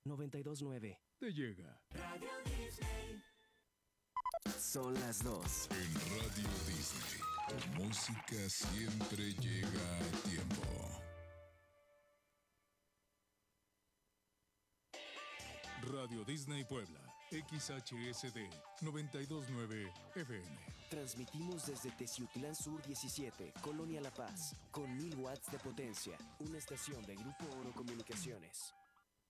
92.9. Te llega. Radio Disney. Son las 2. En Radio Disney, tu música siempre llega a tiempo. Radio Disney Puebla, XHSD 92.9 FM. Transmitimos desde Teciutlán Sur 17, Colonia La Paz, con 1000 watts de potencia. Una estación de Grupo Oro Comunicaciones.